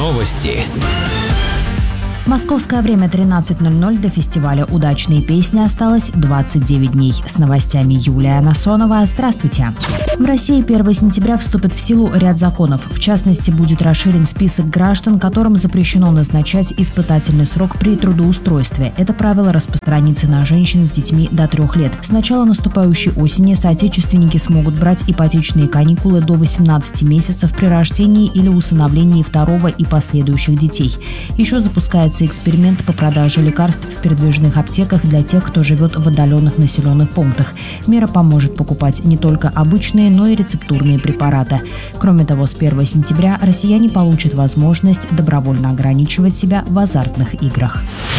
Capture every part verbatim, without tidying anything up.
Новости. Московское время тринадцать ноль ноль. До фестиваля «Удачные песни» осталось двадцать девять дней. С новостями Юлия Насонова. Здравствуйте. В России первого сентября вступит в силу ряд законов. В частности, будет расширен список граждан, которым запрещено назначать испытательный срок при трудоустройстве. Это правило распространится на женщин с детьми до трех лет. С начала наступающей осени соотечественники смогут брать ипотечные каникулы до восемнадцати месяцев при рождении или усыновлении второго и последующих детей. Еще запускается эксперимент по продаже лекарств в передвижных аптеках для тех, кто живет в отдаленных населенных пунктах. Мера поможет покупать не только обычные, но и рецептурные препараты. Кроме того, с первого сентября россияне получат возможность добровольно ограничивать себя в азартных играх.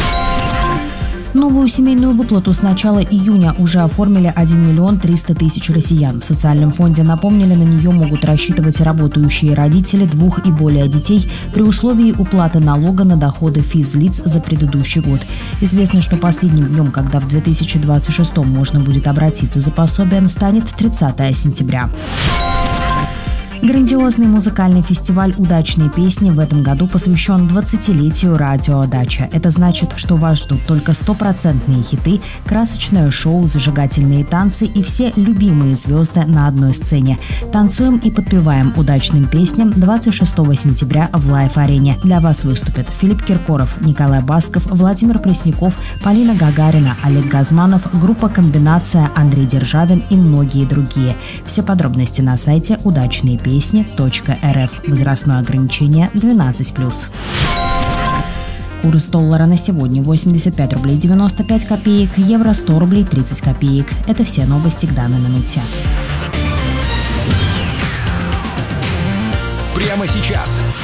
Новую семейную выплату с начала июня уже оформили один миллион триста тысяч россиян. В социальном фонде напомнили, на нее могут рассчитывать работающие родители двух и более детей при условии уплаты налога на доходы физлиц за предыдущий год. Известно, что последним днем, когда в две тысячи двадцать шестом можно будет обратиться за пособием, станет тридцатого сентября. Грандиозный музыкальный фестиваль «Удачные песни» в этом году посвящен двадцатилетию радио «Дача». Это значит, что вас ждут только стопроцентные хиты, красочное шоу, зажигательные танцы и все любимые звезды на одной сцене. Танцуем и подпеваем удачным песням двадцать шестого сентября в Лайф-арене. Для вас выступят Филипп Киркоров, Николай Басков, Владимир Пресняков, Полина Гагарина, Олег Газманов, группа «Комбинация», Андрей Державин и многие другие. Все подробности на сайте «Удачные песни». Песни.рф. Возрастное ограничение двенадцать плюс. Курс доллара на сегодня восемьдесят пять рублей девяносто пять копеек, евро сто рублей тридцать копеек. Это все новости к данной минуте. Прямо сейчас